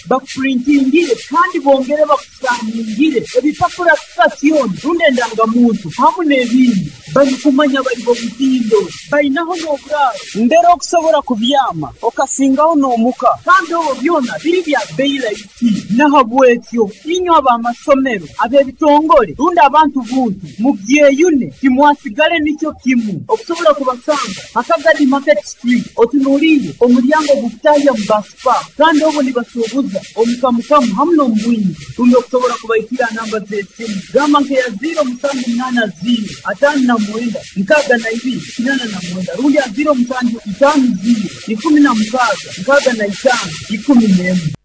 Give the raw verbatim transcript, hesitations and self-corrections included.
bakuprintingire kandi bongere bakusangire ebipapuro application runde ndangamuntu hamwe n'ebindi bari kumanya bari bo mutindo bayinaho n'oburaro ndero okusobora kubyama okasingaho n'omuka kandi obo byona biri bya bailaiti nahabwetyo inyo abamasomero ab'ebitongole runde abantu buntu mubyeyune kimwasigale nicyo kimu okusobora kubasanga Akagadi Market Street otunulire omulyango gutaya mu Baspa kandi obo nibasuubuza omukamukamu hamwe n'omubwingi runde okusobora kubayitira namba z'essimu gamba nke ya zero musanju munana zero atano na mwenda nkaaga na ibiri kinana na mwenda rundi ya zero musanju itano zero ikumi na mukaaga nkaaga na itano ikumi n'emu.